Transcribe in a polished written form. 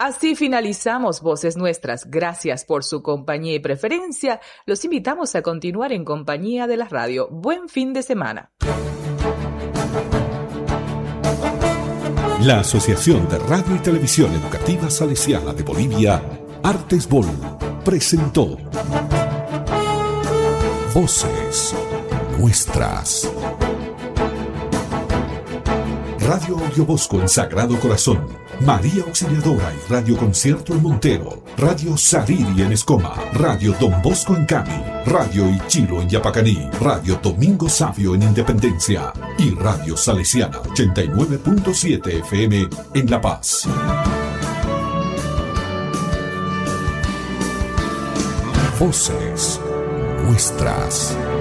Así finalizamos Voces Nuestras. Gracias por su compañía y preferencia. Los invitamos a continuar en compañía de la radio. Buen fin de semana. La Asociación de Radio y Televisión Educativa Salesiana de Bolivia, Artesbol, presentó Voces Nuestras. Radio Audiobosco en Sagrado Corazón, María Auxiliadora y Radio Concierto en Montero, Radio Sariri en Escoma, Radio Don Bosco en Cami, Radio Ichiro en Yapacaní, Radio Domingo Savio en Independencia y Radio Salesiana 89.7 FM en La Paz. Voces Nuestras.